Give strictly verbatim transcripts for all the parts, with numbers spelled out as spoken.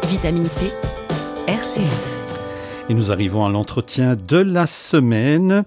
Vitamine C, R C F. Et nous arrivons à l'entretien de la semaine.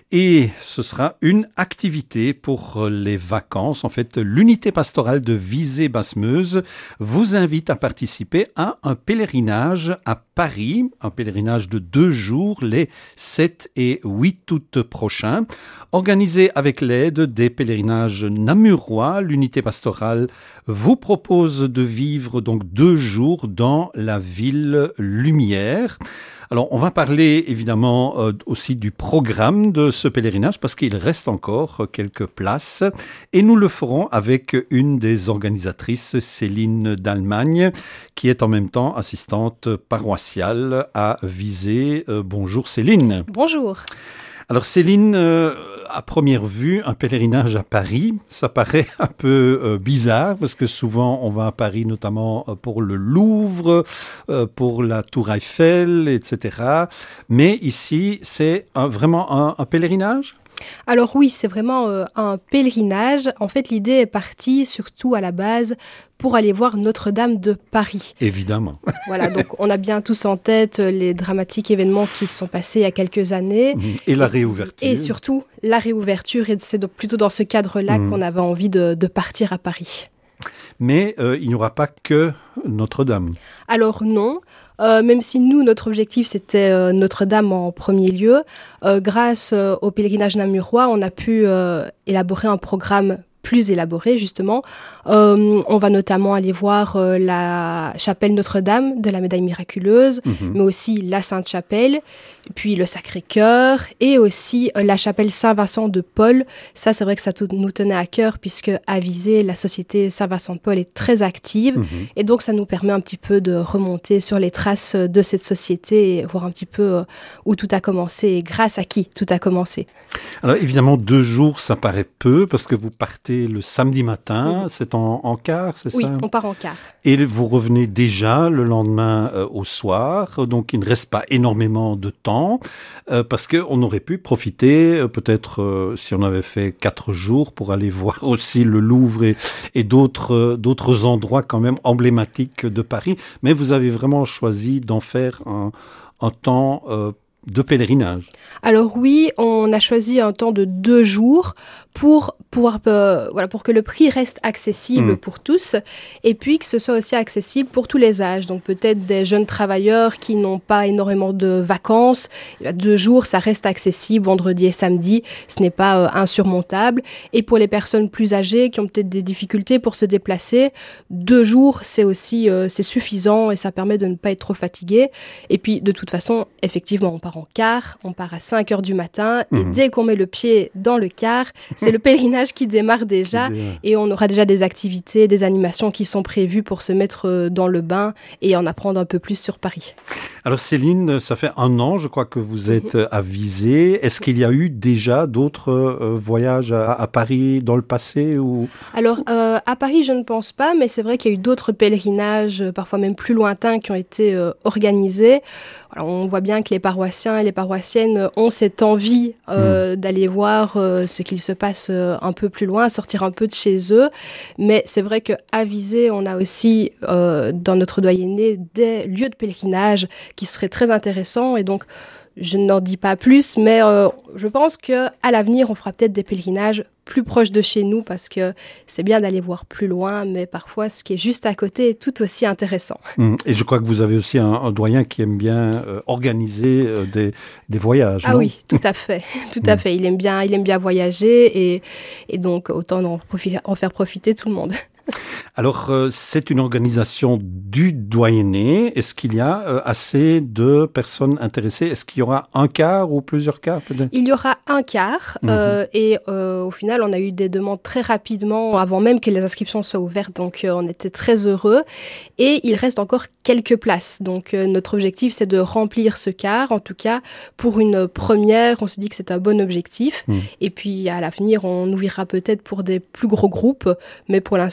Et ce sera une activité pour les vacances. En fait, l'unité pastorale de Visé-Basse-Meuse vous invite à participer à un pèlerinage à Paris, un pèlerinage de deux jours, les sept et huit août prochains. Organisé avec l'aide des pèlerinages namurois, l'unité pastorale vous propose de vivre donc deux jours dans la ville lumière. Alors, on va parler évidemment euh, aussi du programme de ce pèlerinage parce qu'il reste encore quelques places et nous le ferons avec une des organisatrices, Céline d'Allemagne, qui est en même temps assistante paroissiale à Visé. Euh, bonjour Céline. Bonjour. Alors Céline, euh, à première vue, un pèlerinage à Paris, ça paraît un peu euh, bizarre parce que souvent on va à Paris notamment pour le Louvre, euh, pour la Tour Eiffel, et cetera. Mais ici, c'est un, vraiment un, un pèlerinage ? Alors oui, c'est vraiment euh, un pèlerinage. En fait, l'idée est partie surtout à la base pour aller voir Notre-Dame de Paris. Évidemment. Voilà, donc on a bien tous en tête les dramatiques événements qui se sont passés il y a quelques années. Et la réouverture. Et surtout, la réouverture. Et c'est plutôt dans ce cadre-là mmh. qu'on avait envie de, de partir à Paris. Mais euh, il n'y aura pas que Notre-Dame. Alors non, euh, même si nous, notre objectif, c'était euh, Notre-Dame en premier lieu, euh, grâce euh, au pèlerinage namurois, on a pu euh, élaborer un programme plus élaboré, justement. Euh, on va notamment aller voir euh, la chapelle Notre-Dame de la Médaille Miraculeuse, mmh. mais aussi la Sainte-Chapelle, puis le Sacré-Cœur, et aussi euh, la chapelle Saint-Vincent de Paul. Ça, c'est vrai que ça t- nous tenait à cœur, puisque à Visé, la société Saint-Vincent de Paul est très active, mmh. et donc ça nous permet un petit peu de remonter sur les traces de cette société, et voir un petit peu euh, où tout a commencé, et grâce à qui tout a commencé. Alors évidemment, deux jours, ça paraît peu, parce que vous partez le samedi matin, oui. c'est en, en car, c'est oui, ça ? Oui, on part en car. Et vous revenez déjà le lendemain euh, au soir, donc il ne reste pas énormément de temps, euh, parce qu'on aurait pu profiter, euh, peut-être euh, si on avait fait quatre jours, pour aller voir aussi le Louvre et, et d'autres, euh, d'autres endroits quand même emblématiques de Paris. Mais vous avez vraiment choisi d'en faire un, un temps euh, de pèlerinage. Alors oui, on a choisi un temps de deux jours pour pouvoir, euh, voilà, pour que le prix reste accessible mmh. pour tous et puis que ce soit aussi accessible pour tous les âges. Donc peut-être des jeunes travailleurs qui n'ont pas énormément de vacances. Deux jours, ça reste accessible, vendredi et samedi, ce n'est pas euh, insurmontable. Et pour les personnes plus âgées qui ont peut-être des difficultés pour se déplacer, deux jours, c'est aussi euh, c'est suffisant et ça permet de ne pas être trop fatigué. Et puis de toute façon, effectivement, on part en car, on part à cinq heures du matin et mmh. dès qu'on met le pied dans le car, c'est le pèlerinage qui démarre déjà et on aura déjà des activités, des animations qui sont prévues pour se mettre dans le bain et en apprendre un peu plus sur Paris. Alors Céline, ça fait un an, je crois, que vous êtes mmh. à Visé. Est-ce qu'il y a eu déjà d'autres euh, voyages à, à Paris dans le passé ou... Alors, euh, à Paris, je ne pense pas, mais c'est vrai qu'il y a eu d'autres pèlerinages, parfois même plus lointains, qui ont été euh, organisés. Alors, on voit bien que les paroissiens et les paroissiennes ont cette envie euh, mmh. d'aller voir euh, ce qu'il se passe euh, un peu plus loin, sortir un peu de chez eux. Mais c'est vrai qu'à Visé, on a aussi, euh, dans notre doyenné, des lieux de pèlerinage qui seraient très intéressants. Et donc, je n'en dis pas plus, mais euh, je pense qu'à l'avenir, on fera peut-être des pèlerinages plus proches de chez nous parce que c'est bien d'aller voir plus loin, mais parfois ce qui est juste à côté est tout aussi intéressant. Et je crois que vous avez aussi un, un doyen qui aime bien euh, organiser euh, des, des voyages. Ah non oui, tout à fait, tout à fait. Il aime bien, il aime bien voyager et, et donc autant en, profi- en faire profiter tout le monde. Alors, euh, c'est une organisation du doyenné. Est-ce qu'il y a euh, assez de personnes intéressées ? Est-ce qu'il y aura un quart ou plusieurs quarts peut-être ? Il y aura un quart mmh. euh, et euh, au final, on a eu des demandes très rapidement avant même que les inscriptions soient ouvertes. Donc, euh, on était très heureux. Et il reste encore quelques places. Donc, euh, notre objectif, c'est de remplir ce quart. En tout cas, pour une première, on se dit que c'est un bon objectif. Mmh. Et puis, à l'avenir, on ouvrira peut-être pour des plus gros groupes. Mais pour l'instant,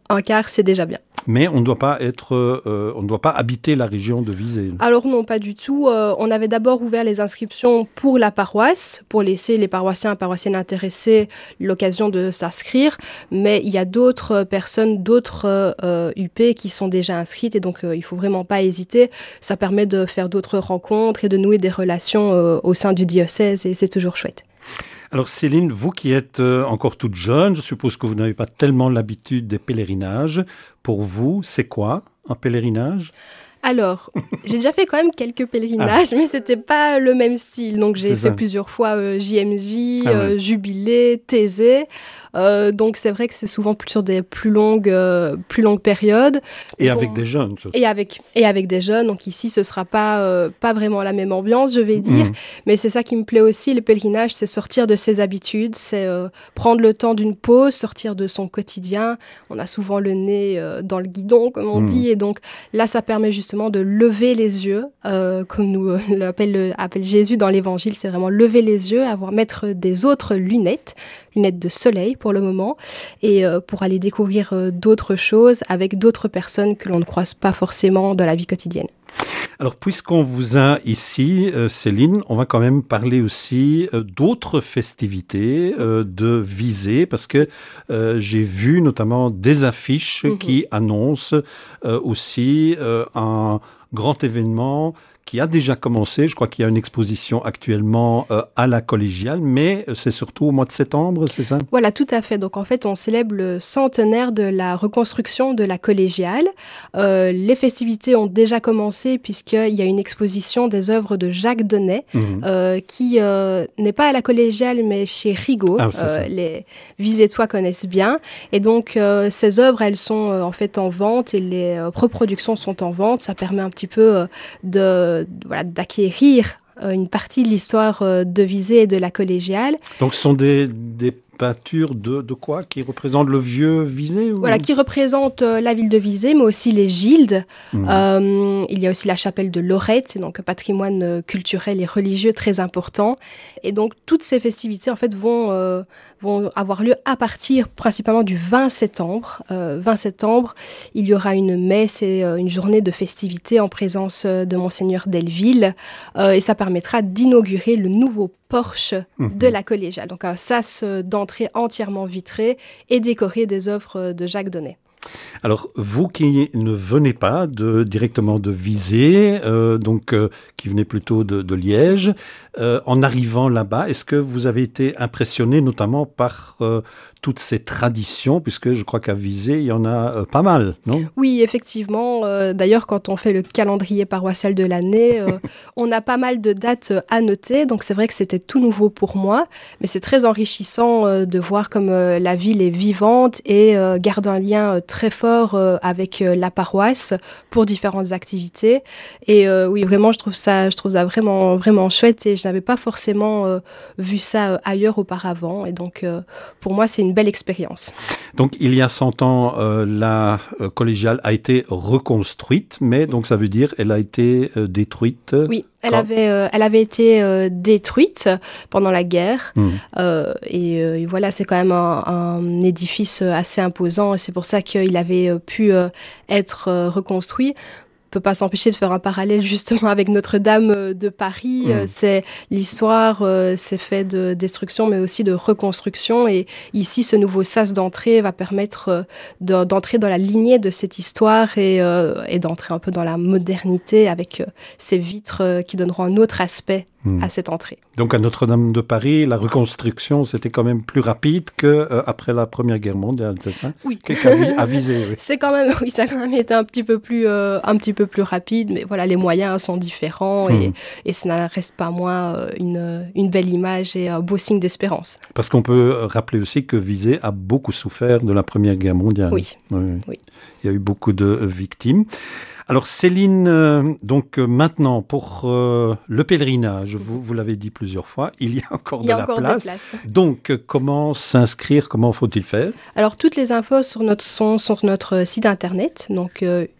un quart, c'est déjà bien. Mais on ne doit pas être, euh, on ne doit pas habiter la région de Visé. Alors non, pas du tout. Euh, on avait d'abord ouvert les inscriptions pour la paroisse, pour laisser les paroissiens et paroissiennes intéressés l'occasion de s'inscrire. Mais il y a d'autres personnes, d'autres euh, U P qui sont déjà inscrites et donc euh, il ne faut vraiment pas hésiter. Ça permet de faire d'autres rencontres et de nouer des relations euh, au sein du diocèse et c'est toujours chouette. Alors Céline, vous qui êtes encore toute jeune, je suppose que vous n'avez pas tellement l'habitude des pèlerinages. Pour vous, c'est quoi un pèlerinage ? Alors, j'ai déjà fait quand même quelques pèlerinages, ah. mais c'était pas le même style. Donc j'ai c'est fait ça. plusieurs fois euh, J M J, ah ouais. euh, Jubilé, Thésée. Euh, donc c'est vrai que c'est souvent plus sur des plus longues, euh, plus longues périodes. Et bon, avec des jeunes. Ça. Et avec, et avec des jeunes. Donc ici, ce ne sera pas, euh, pas vraiment la même ambiance, je vais dire. Mmh. Mais c'est ça qui me plaît aussi, le pèlerinage, c'est sortir de ses habitudes, c'est euh, prendre le temps d'une pause, sortir de son quotidien. On a souvent le nez euh, dans le guidon, comme on mmh. dit. Et donc là, ça permet justement de lever les yeux, euh, comme nous euh, l'appelle, appelle Jésus dans l'Évangile. C'est vraiment lever les yeux, avoir mettre des autres lunettes, lunettes de soleil pour le moment, et euh, pour aller découvrir euh, d'autres choses avec d'autres personnes que l'on ne croise pas forcément dans la vie quotidienne. Alors, puisqu'on vous a ici, euh, Céline, on va quand même parler aussi euh, d'autres festivités euh, de Visé, parce que euh, j'ai vu notamment des affiches mmh. qui annoncent euh, aussi euh, un grand événement qui a déjà commencé. Je crois qu'il y a une exposition actuellement euh, à la collégiale, mais c'est surtout au mois de septembre, c'est ça ? Voilà, tout à fait. Donc en fait, on célèbre le centenaire de la reconstruction de la collégiale. Euh, les festivités ont déjà commencé puisqu'il y a une exposition des œuvres de Jacques Donnet, mmh. euh, qui euh, n'est pas à la collégiale, mais chez Rigaud. Ah, euh, les Visétois connaissent bien. Et donc, euh, ces œuvres, elles sont euh, en fait en vente et les euh, reproductions sont en vente. Ça permet un petit peu euh, de Voilà, d'acquérir euh, une partie de l'histoire euh, de Visé et de la collégiale. Donc ce sont des, des peintures de, de quoi ? Qui représentent le vieux Visé ou... Voilà, qui représentent euh, la ville de Visé, mais aussi les gildes. Mmh. Euh, il y a aussi la chapelle de Lorette, c'est donc un patrimoine euh, culturel et religieux très important. Et donc toutes ces festivités en fait vont, euh, vont avoir lieu à partir principalement du vingt septembre. Euh, vingt septembre, il y aura une messe et euh, une journée de festivités en présence euh, de Monseigneur Delville. Euh, et ça permettra d'inaugurer le nouveau porche mmh. de la collégiale. Donc un sas d'entrée entièrement vitré et décoré des œuvres de Jacques Donnet. Alors, vous qui ne venez pas de, directement de Visé, euh, donc euh, qui venez plutôt de, de Liège, euh, en arrivant là-bas, est-ce que vous avez été impressionné notamment par euh, toutes ces traditions, puisque je crois qu'à Visé, il y en a euh, pas mal, non ? Oui, effectivement. Euh, d'ailleurs, quand on fait le calendrier paroissial de l'année, euh, on a pas mal de dates à noter. Donc, c'est vrai que c'était tout nouveau pour moi, mais c'est très enrichissant euh, de voir comme euh, la ville est vivante et euh, garde un lien euh, très fort euh, avec euh, la paroisse pour différentes activités. Et euh, oui, vraiment, je trouve ça, je trouve ça vraiment, vraiment chouette et je n'avais pas forcément euh, vu ça euh, ailleurs auparavant. Et donc, euh, pour moi, c'est une belle expérience. Donc, il y a cent ans, euh, la euh, collégiale a été reconstruite, mais donc ça veut dire elle a été euh, détruite. Oui, elle avait, euh, elle avait été euh, détruite pendant la guerre. Mmh. Euh, et, euh, et voilà, c'est quand même un, un édifice assez imposant. Et c'est pour ça qu'il avait pu euh, être euh, reconstruit. On ne peut pas s'empêcher de faire un parallèle justement avec Notre-Dame de Paris. Mmh. C'est l'histoire, euh, c'est fait de destruction, mais aussi de reconstruction. Et ici, ce nouveau sas d'entrée va permettre euh, de, d'entrer dans la lignée de cette histoire et, euh, et d'entrer un peu dans la modernité avec euh, ces vitres euh, qui donneront un autre aspect mmh. à cette entrée. Donc à Notre-Dame de Paris, la reconstruction, c'était quand même plus rapide qu'après euh, la Première Guerre mondiale, c'est ça ? Oui. À Visé, oui. C'est quand même, oui, ça a quand même été un petit peu plus, euh, un petit peu plus rapide, mais voilà, les moyens sont différents et, mmh. et ça ne reste pas moins une, une belle image et un beau signe d'espérance. Parce qu'on peut rappeler aussi que Visé a beaucoup souffert de la Première Guerre mondiale. Oui. Oui. oui. Il y a eu beaucoup de victimes. Alors Céline, euh, donc euh, maintenant pour euh, le pèlerinage, vous, vous l'avez dit plusieurs fois, il y a encore il y a de encore la place. De place. Donc euh, comment s'inscrire, comment faut-il faire ? Alors toutes les infos sur notre, sont sur notre site internet, donc euh,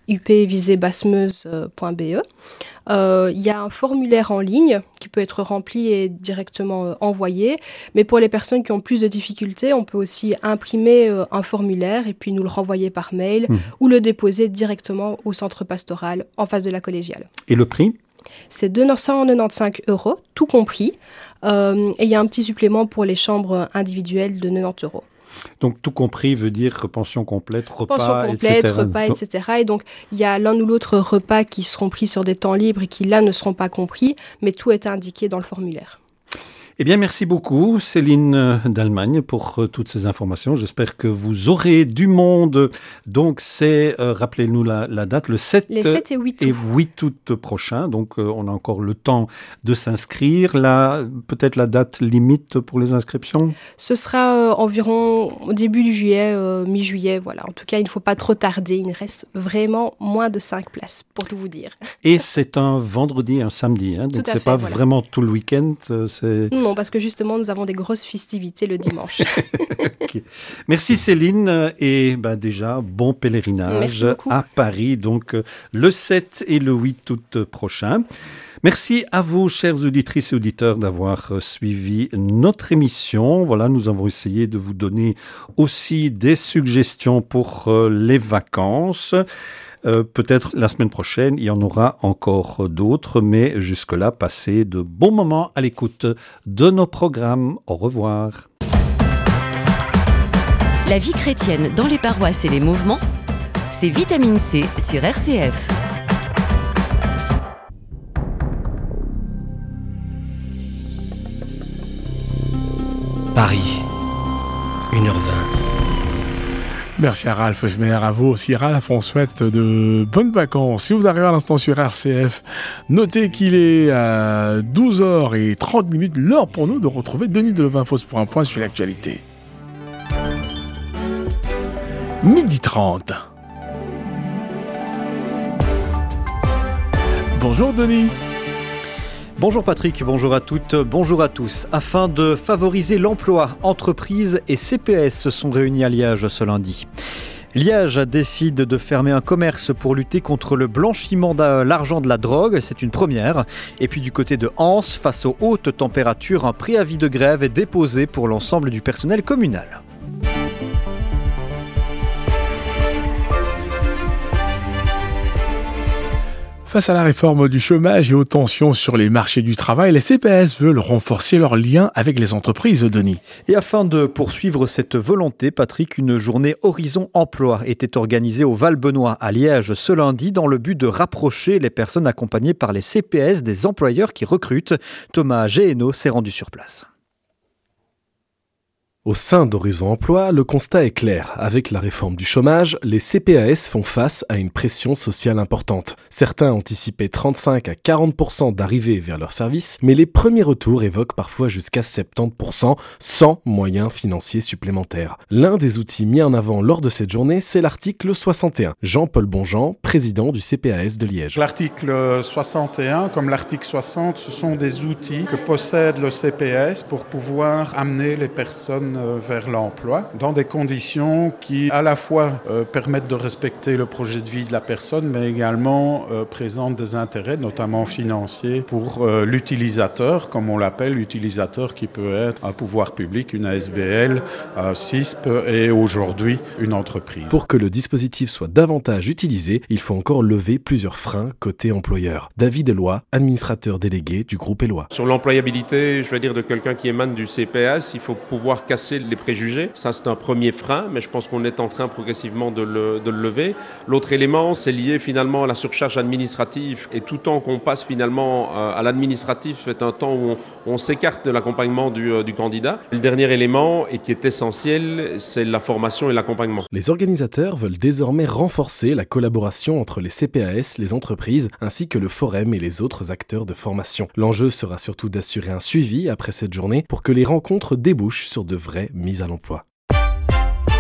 u p visée basmeuse point b e. Euh, il y a un formulaire en ligne qui peut être rempli et directement euh, envoyé. Mais pour les personnes qui ont plus de difficultés, on peut aussi imprimer euh, un formulaire et puis nous le renvoyer par mail mmh. ou le déposer directement au centre pastoral en face de la collégiale. Et le prix ? C'est deux cent quatre-vingt-quinze euros, tout compris. Euh, et il y a un petit supplément pour les chambres individuelles de quatre-vingt-dix euros. Donc, tout compris veut dire pension complète, repas, pension complète, et cetera. repas, et cetera. Et donc, il y a l'un ou l'autre repas qui seront pris sur des temps libres et qui, là, ne seront pas compris, mais tout est indiqué dans le formulaire. Eh bien, merci beaucoup, Céline d'Allemagne, pour euh, toutes ces informations. J'espère que vous aurez du monde. Donc, c'est, euh, rappelez-nous la, la date, le sept, Les sept et huit août prochain. Donc, euh, on a encore le temps de s'inscrire. Là, peut-être la date limite pour les inscriptions ? Ce sera euh, environ au début du juillet, euh, mi-juillet. Voilà. En tout cas, il ne faut pas trop tarder. Il reste vraiment moins de cinq places, pour tout vous dire. Et c'est un vendredi, un samedi. Hein, donc, c'est fait, pas voilà. vraiment tout le week-end. Euh, c'est... Non, parce que justement, nous avons des grosses festivités le dimanche. Okay. Merci Céline et ben déjà bon pèlerinage à Paris, donc le sept et le huit août prochain. Merci à vous, chères auditrices et auditeurs, d'avoir suivi notre émission. Voilà, nous avons essayé de vous donner aussi des suggestions pour les vacances. Euh, peut-être la semaine prochaine, il y en aura encore d'autres, mais jusque-là, passez de bons moments à l'écoute de nos programmes. Au revoir. La vie chrétienne dans les paroisses et les mouvements, c'est Vitamine C sur R C F. Paris, une heure vingt. Merci à Ralph Schmer, à vous aussi Ralph, on souhaite de bonnes vacances. Si vous arrivez à l'instant sur R C F, notez qu'il est à douze heures trente, l'heure pour nous de retrouver Denis Delevinfos pour un point sur l'actualité. midi trente. Bonjour Denis. Bonjour Patrick, bonjour à toutes, bonjour à tous. Afin de favoriser l'emploi, entreprises et C P S se sont réunis à Liège ce lundi. Liège décide de fermer un commerce pour lutter contre le blanchiment de l'argent de la drogue, c'est une première. Et puis du côté de Anse, face aux hautes températures, un préavis de grève est déposé pour l'ensemble du personnel communal. Face à la réforme du chômage et aux tensions sur les marchés du travail, les C P S veulent renforcer leurs liens avec les entreprises, Denis. Et afin de poursuivre cette volonté, Patrick, une journée Horizon Emploi était organisée au Val-Benoît à Liège ce lundi dans le but de rapprocher les personnes accompagnées par les C P S des employeurs qui recrutent. Thomas Géhénaud s'est rendu sur place. Au sein d'Horizon Emploi, le constat est clair. Avec la réforme du chômage, les C P A S font face à une pression sociale importante. Certains anticipaient trente-cinq à quarante pour cent d'arrivée vers leur service, mais les premiers retours évoquent parfois jusqu'à soixante-dix pour cent sans moyens financiers supplémentaires. L'un des outils mis en avant lors de cette journée, c'est l'article soixante et un. Jean-Paul Bonjean, président du C P A S de Liège. L'article soixante et un, comme l'article soixante, ce sont des outils que possède le C P A S pour pouvoir amener les personnes vers l'emploi dans des conditions qui à la fois euh, permettent de respecter le projet de vie de la personne mais également euh, présentent des intérêts notamment financiers pour euh, l'utilisateur, comme on l'appelle, l'utilisateur qui peut être un pouvoir public, une A S B L, un C I S P et aujourd'hui une entreprise. Pour que le dispositif soit davantage utilisé, il faut encore lever plusieurs freins côté employeur. David Eloi, administrateur délégué du groupe Eloi. Sur l'employabilité, je veux dire de quelqu'un qui émane du C P A S, il faut pouvoir casser les préjugés. Ça, c'est un premier frein, mais je pense qu'on est en train progressivement de le, de le lever. L'autre élément, c'est lié finalement à la surcharge administrative. Et tout temps qu'on passe finalement à l'administratif est un temps où on, on s'écarte de l'accompagnement du, du candidat. Le dernier élément, et qui est essentiel, c'est la formation et l'accompagnement. Les organisateurs veulent désormais renforcer la collaboration entre les C P A S, les entreprises, ainsi que le Forum et les autres acteurs de formation. L'enjeu sera surtout d'assurer un suivi après cette journée pour que les rencontres débouchent sur de vraies mise à l'emploi.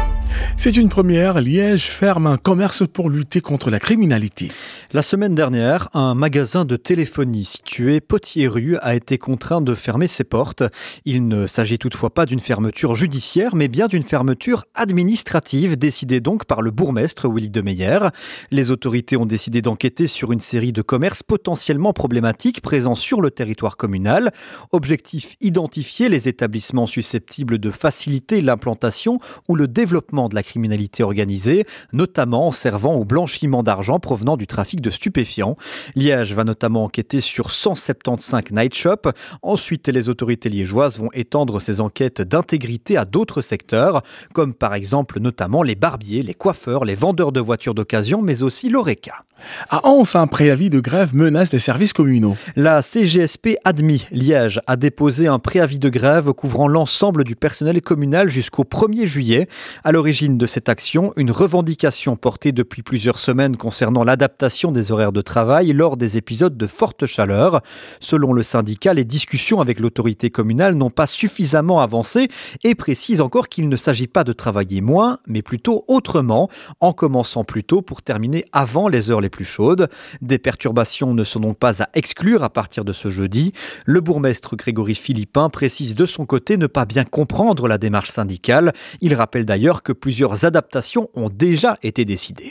C'est une première. Liège ferme un commerce pour lutter contre la criminalité. La semaine dernière, un magasin de téléphonie situé Potier-Rue a été contraint de fermer ses portes. Il ne s'agit toutefois pas d'une fermeture judiciaire, mais bien d'une fermeture administrative décidée donc par le bourgmestre Willy de Meyer. Les autorités ont décidé d'enquêter sur une série de commerces potentiellement problématiques présents sur le territoire communal. Objectif, identifier les établissements susceptibles de faciliter l'implantation ou le développement de la criminalité organisée, notamment en servant au blanchiment d'argent provenant du trafic de stupéfiants. Liège va notamment enquêter sur cent soixante-quinze night shops. Ensuite, les autorités liégeoises vont étendre ces enquêtes d'intégrité à d'autres secteurs, comme par exemple notamment les barbiers, les coiffeurs, les vendeurs de voitures d'occasion, mais aussi l'Oreca. À Anse, un préavis de grève menace les services communaux. La C G S P Admis Liège a déposé un préavis de grève couvrant l'ensemble du personnel communal jusqu'au premier juillet. À l'origine de cette action, une revendication portée depuis plusieurs semaines concernant l'adaptation des horaires de travail lors des épisodes de forte chaleur. Selon le syndicat, les discussions avec l'autorité communale n'ont pas suffisamment avancé et précise encore qu'il ne s'agit pas de travailler moins, mais plutôt autrement, en commençant plus tôt pour terminer avant les heures les plus chaudes. Des perturbations ne sont donc pas à exclure à partir de ce jeudi. Le bourgmestre Grégory Philippin précise de son côté ne pas bien comprendre la démarche syndicale. Il rappelle d'ailleurs que plusieurs adaptations ont déjà été décidées.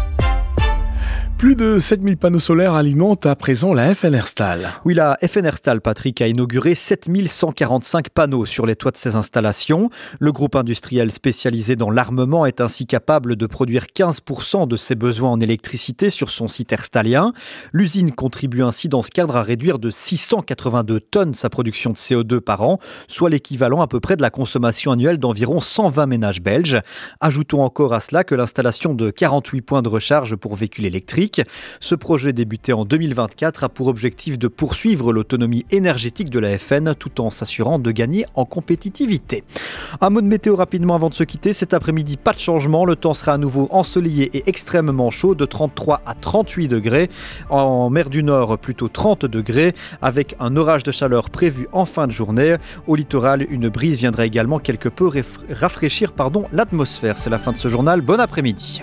Plus de sept mille panneaux solaires alimentent à présent la F N R Stahl. Oui, la F N R Stahl, Patrick, a inauguré sept mille cent quarante-cinq panneaux sur les toits de ses installations. Le groupe industriel spécialisé dans l'armement est ainsi capable de produire quinze pour cent de ses besoins en électricité sur son site herstalien. L'usine contribue ainsi dans ce cadre à réduire de six cent quatre-vingt-deux tonnes sa production de C O deux par an, soit l'équivalent à peu près de la consommation annuelle d'environ cent vingt ménages belges. Ajoutons encore à cela que l'installation de quarante-huit points de recharge pour véhicules électriques. Ce projet débuté en deux mille vingt-quatre a pour objectif de poursuivre l'autonomie énergétique de la F N tout en s'assurant de gagner en compétitivité. Un mot de météo rapidement avant de se quitter. Cet après-midi, pas de changement. Le temps sera à nouveau ensoleillé et extrêmement chaud de trente-trois à trente-huit degrés. En mer du Nord, plutôt trente degrés avec un orage de chaleur prévu en fin de journée. Au littoral, une brise viendra également quelque peu rafraîchir pardon, l'atmosphère. C'est la fin de ce journal. Bon après-midi.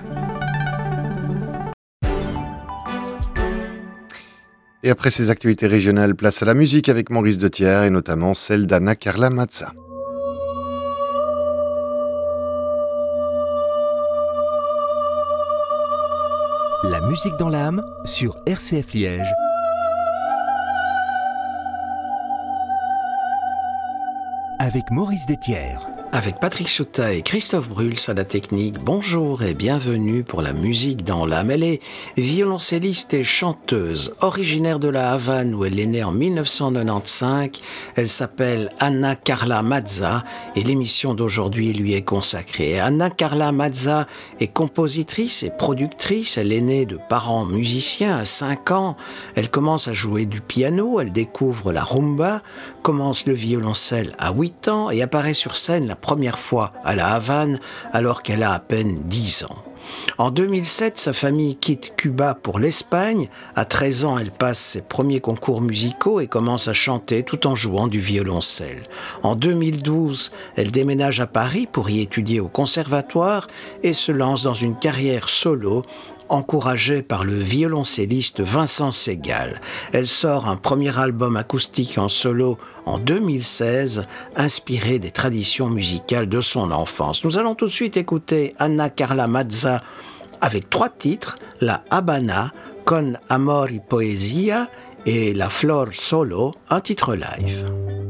Et après ces actualités régionales, place à la musique avec Maurice de Thiers et notamment celle d'Anna Carla Mazza. La musique dans l'âme sur R C F Liège. Avec Maurice Détière. Avec Patrick Souta et Christophe Bruls à la technique, bonjour et bienvenue pour la musique dans l'âme. Elle est violoncelliste et chanteuse, originaire de la Havane où elle est née en mille neuf cent quatre-vingt-quinze. Elle s'appelle Anna Carla Mazza et l'émission d'aujourd'hui lui est consacrée. Anna Carla Mazza est compositrice et productrice. Elle est née de parents musiciens à cinq ans. Elle commence à jouer du piano, elle découvre la rumba, commence le violoncelle à huit ans et apparaît sur scène la première fois à la Havane alors qu'elle a à peine dix ans. En deux mille sept, sa famille quitte Cuba pour l'Espagne. À treize ans, elle passe ses premiers concours musicaux et commence à chanter tout en jouant du violoncelle. En deux mille douze, elle déménage à Paris pour y étudier au conservatoire et se lance dans une carrière solo encouragée par le violoncelliste Vincent Segal. Elle sort un premier album acoustique en solo en deux mille seize, inspiré des traditions musicales de son enfance. Nous allons tout de suite écouter Anna Carla Mazza avec trois titres, La Habana, Con Amor y Poesia et La Flor Solo, un titre live.